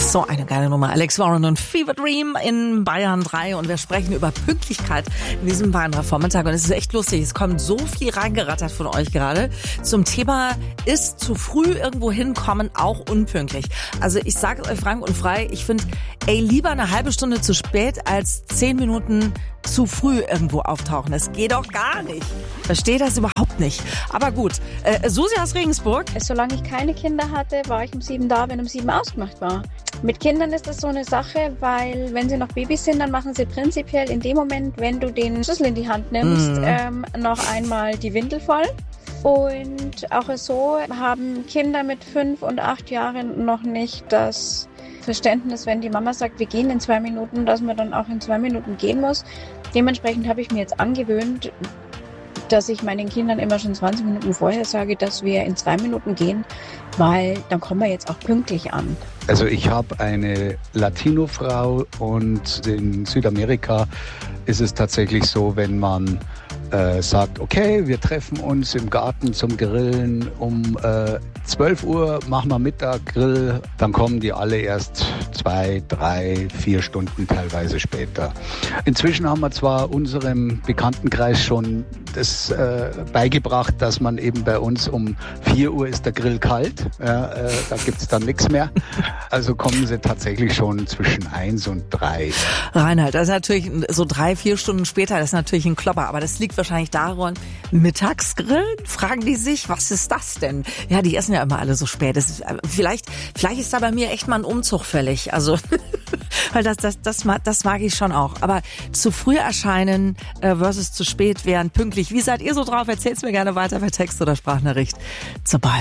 So eine geile Nummer. Alex Warren und Fever Dream in Bayern 3 und wir sprechen über Pünktlichkeit in diesem Bayern 3 Vormittag und es ist echt lustig. Es kommt so viel reingerattert von euch gerade zum Thema, ist zu früh irgendwo hinkommen auch unpünktlich. Also ich sage euch frank und frei, ich finde, lieber eine halbe Stunde zu spät als 10 Minuten zu früh irgendwo auftauchen. Das geht doch gar nicht. Verstehe das überhaupt nicht. Aber gut, Susi aus Regensburg. Solange ich keine Kinder hatte, war ich um 7 da, wenn um 7 ausgemacht war. Mit Kindern ist das so eine Sache, weil wenn sie noch Babys sind, dann machen sie prinzipiell in dem Moment, wenn du den Schlüssel in die Hand nimmst, noch einmal die Windel voll. Und auch so haben Kinder mit 5 und 8 Jahren noch nicht das Verständnis, wenn die Mama sagt, wir gehen in 2 Minuten, dass man dann auch in 2 Minuten gehen muss. Dementsprechend habe ich mir jetzt angewöhnt, dass ich meinen Kindern immer schon 20 Minuten vorher sage, dass wir in 2 Minuten gehen, weil dann kommen wir jetzt auch pünktlich an. Also ich habe eine Latino-Frau und in Südamerika ist es tatsächlich so, wenn man sagt, okay, wir treffen uns im Garten zum Grillen um 12 Uhr, machen wir Mittaggrill, dann kommen die alle erst 2, 3, 4 Stunden teilweise später. Inzwischen haben wir zwar unserem Bekanntenkreis schon das beigebracht, dass man eben bei uns um 4 Uhr ist der Grill kalt, da gibt's dann nichts mehr. Also kommen sie tatsächlich schon zwischen 1 und 3. Reinhard, das ist natürlich so 3, 4 Stunden später, das ist natürlich ein Klopper, aber das liegt wahrscheinlich daran, Mittagsgrillen? Fragen die sich, was ist das denn? Ja, die essen ja immer alle so spät. Das ist, vielleicht ist da bei mir echt mal ein Umzug fällig. Also, weil das mag ich schon auch. Aber zu früh erscheinen versus zu spät werden, pünktlich. Wie seid ihr so drauf? Erzählt's mir gerne weiter per Text oder Sprachnachricht. Zur Bayern